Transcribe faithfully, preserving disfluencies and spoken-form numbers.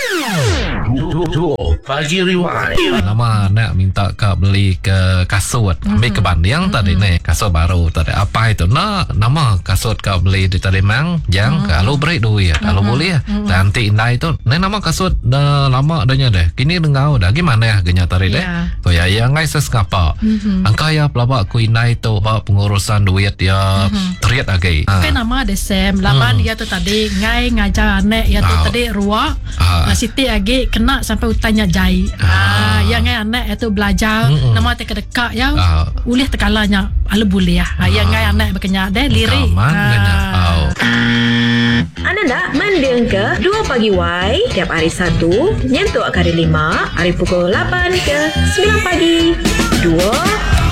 Pagi Rewind. Nama nak minta kau beli ke kasut. Ambil ke banding tadi ni kasut baru tadi. Apa itu? Nah, nama kasut kau beli di tadi mang. Yang kalau beri duit ya, kalau boleh ya. Nanti indah itu. Ni nama kasut dah lama adanya deh. Kini dengau dah gimana ya harganya tadi deh. So ya yang ngai seskapa. Angka ya pelabak ku indah itu bawa pengurusan duit ya teriak lagi. Kan nama ada Sam. Laban dia tu tadi ngai ngajar anak ya tu tadi ruak. Siti lagi kena sampai utanya jai. Ah, yang ngai anak itu belajar nama tek dekat ya. Ulih tekalanya ala boleh ya. Yang ngai anak berkenyak deh lirik. Anda nak mendeng ke dua Pagi Y tiap hari Sabtu nyentuk hari lima, hari pukul lapan ke sembilan pagi. Dua